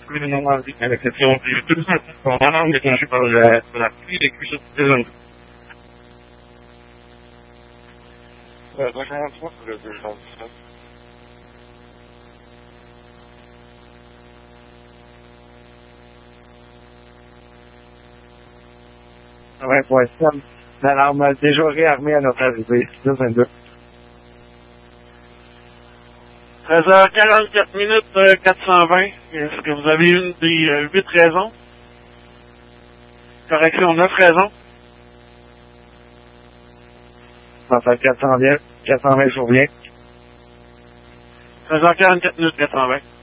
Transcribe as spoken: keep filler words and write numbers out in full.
plus de Normandie, à l'exception du deux cent six sont en langue déclenchée par la, par la pluie des cuissons de zone. Euh, deux cent trois, c'est le deux cent dix-sept. Ouais, pour être simple. L'alarme a déjà réarmé à notre arrivée. deux vingt-deux. treize heures quarante-quatre minutes, euh, quatre cent vingt. Est-ce que vous avez une des euh, huit raisons? Correction, neuf raisons. Ça fait quatre cent vingt, quatre cent vingt jours bien. treize heures quarante-quatre minutes, quatre cent vingt.